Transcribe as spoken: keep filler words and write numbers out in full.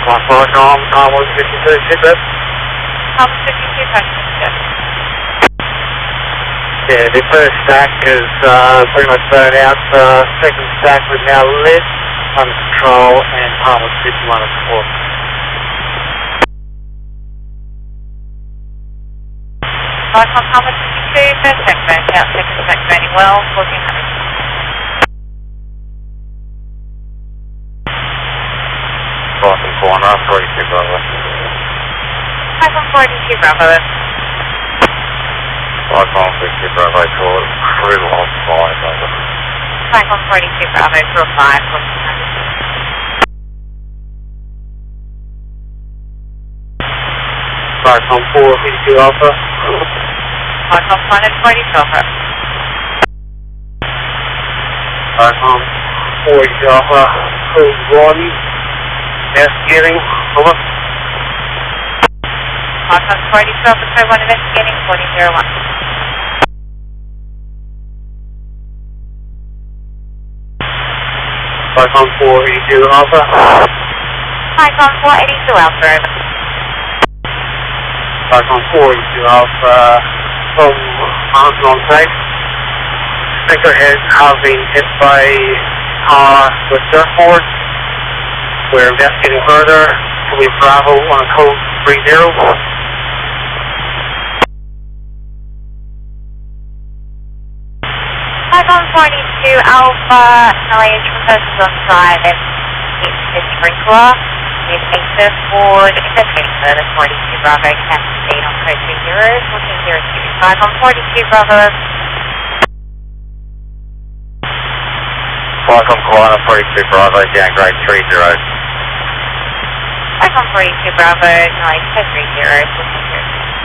One four, Tom, Tom one fifty-two, ship. Tom fifty-two, passenger. Yeah, the first stack is uh, pretty much burned out. Uh, second stack was now lit, under control, and Tom was fifty-one at four. Five on Tom fifty-two, first stack burned out, second stack burning well, fourteen hundred. Boston corner, forty-two Bravo. Five on forty-two, Bravo. Five on fifty Bravo, call it crew on five over. Five on forty-two, Bravo, crew five, fourteen hundred. Five on four, fifty-two Alpha. Five on one and forty-two, Alpha. Five on forty-two Alpha, crew one. Investigating, over. Five on forty-two, Alpha, crew one investigating, forty zero one. Five on four, eighty-two Alpha. Five on four, eighty-two, Alpha, over. Five on four, eighty-two Alpha, from mountain on site. Stinker heads have been hit by car with surfboard. We're investigating further. We Bravo on a code three zero. Five on forty-two, Alpha, acknowledge from persons on site and it's sprinkler. Need a surfboard, investigating further, forty-two Bravo, captain on code three zero, fourteen zero two. Five on forty-two Bravo. Five on Koala, forty-two Bravo, down grade three zero. Five on forty-two Bravo, acknowledge code three zero, fourteen